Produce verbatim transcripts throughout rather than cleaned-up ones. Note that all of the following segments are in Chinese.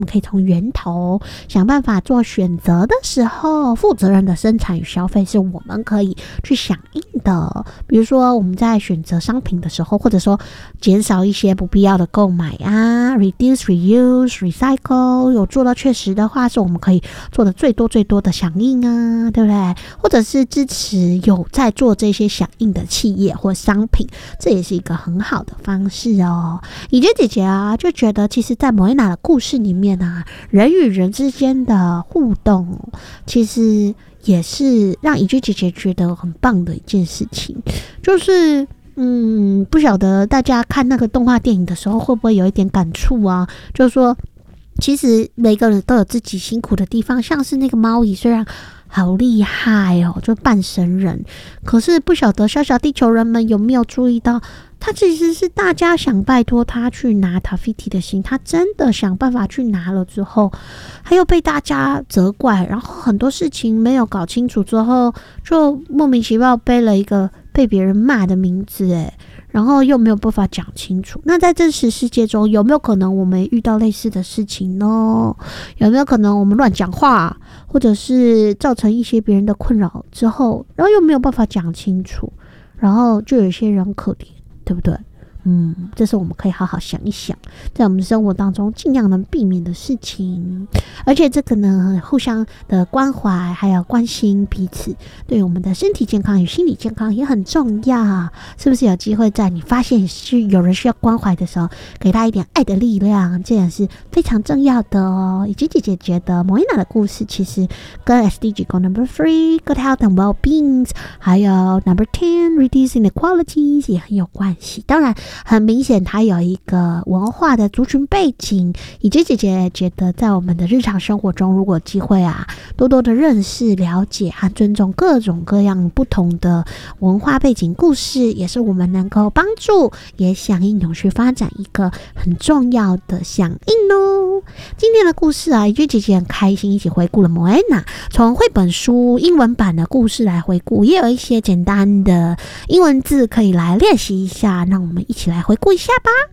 我们可以从源头想办法做选择的时候，负责任的生产与消费是我们可以去响应的。比如说我们在选择商品的时候，或者说减少一些不必要的购买啊 reduce reuse recycle， 有做到确实的话是我们可以做的最多最多的响应啊，对不对？或者是支持有在做这些响应的企业或商品，这也是一个很好的方式哦。以娟姐姐啊就觉得其实在莫耶娜的故事里面啊，人与人之间的互动其实也是让以娟姐姐觉得很棒的一件事情。就是嗯，不晓得大家看那个动画电影的时候会不会有一点感触啊，就是说其实每个人都有自己辛苦的地方，像是那个猫姨虽然好厉害哦，就半神人，可是不晓得小小地球人们有没有注意到，他其实是大家想拜托他去拿塔菲提的心，他真的想办法去拿了之后，他又被大家责怪，然后很多事情没有搞清楚之后，就莫名其妙背了一个被别人骂的名字诶，然后又没有办法讲清楚。那在真实世界中，有没有可能我们遇到类似的事情呢？有没有可能我们乱讲话，或者是造成一些别人的困扰之后，然后又没有办法讲清楚，然后就有一些人可怜，对不对？嗯，这是我们可以好好想一想，在我们生活当中尽量能避免的事情。而且这个呢，互相的关怀还有关心彼此，对我们的身体健康与心理健康也很重要。是不是有机会在你发现是有人需要关怀的时候，给他一点爱的力量，这也是非常重要的哦。以及姐姐觉得莫耶娜的故事其实跟 S D G Goal Number Three Good Health and Well-being 还有 Number Ten Reducing Inequalities 也很有关系。当然很明显它有一个文化的族群背景，以及姐姐觉得在我们的日常生活中，如果有机会啊，多多的认识了解和尊重各种各样不同的文化背景故事，也是我们能够帮助也响应永续发展一个很重要的响应哦。今天的故事啊，以及姐姐很开心一起回顾了莫耶娜从绘本书英文版的故事来回顾，也有一些简单的英文字可以来练习一下，让我们一起来回顾一下吧。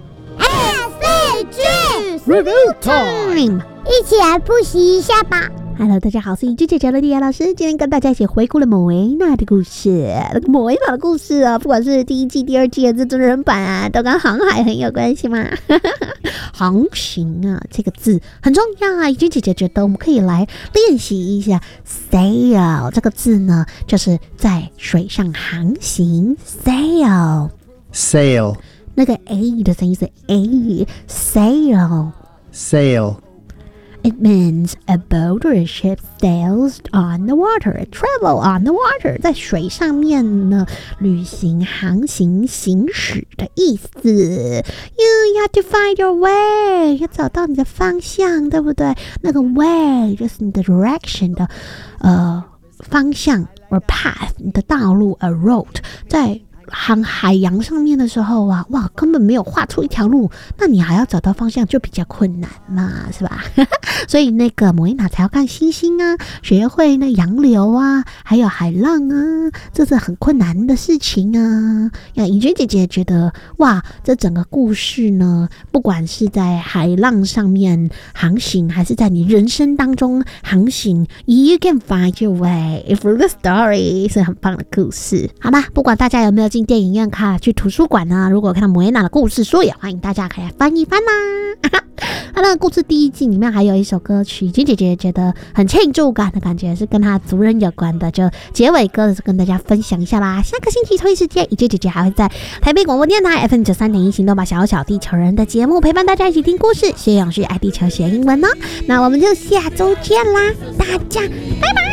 S D G Review Time， 一起来复习一下吧。 Hello， 大家好，我是一句姐姐的莉亚老师，今天跟大家一起回顾了莫耶娜的故事。那个莫耶娜的故事啊，不管是第一季、第二季的这真人版啊，都跟航海很有关系嘛。航行啊，这个字很重要啊。一句姐姐觉得我们可以来练习一下 sail 这个字呢，就是在水上航行 sail sail 那个 a 的声音是 a sail sail。It means a boat or a ship sails on the water, travel on the water， 在水上面呢旅行、航行、行驶的意思。You, you have to find your way， 要找到你的方向，对不对？那个 way 就是你的 direction 的呃方向 or path， 你的道路 a road， 在航海洋上面的时候啊，哇，根本没有画出一条路，那你还要找到方向就比较困难嘛，是吧？所以那个莫耶娜才要看星星啊，学会那洋流啊，还有海浪啊，这是很困难的事情啊。那以娟姐姐觉得，哇，这整个故事呢，不管是在海浪上面航行，还是在你人生当中航行 ，You can find your way through the story， 是很棒的故事。好吧，不管大家有没有进电影院看，去图书馆呢，如果看到莫耶娜的故事书，也欢迎大家可以来翻一翻啦。他那个故事第一季里面还有一首歌曲，娟姐姐觉得很庆祝感的感觉，是跟她族人有关的，就结尾歌跟大家分享一下啦。下个星期同一时间，娟姐姐还会在台北广播电台 F M 九三点一行动吧小小地球人的节目陪伴大家一起听故事，学永续爱地球学英文哦。那我们就下周见啦，大家拜拜。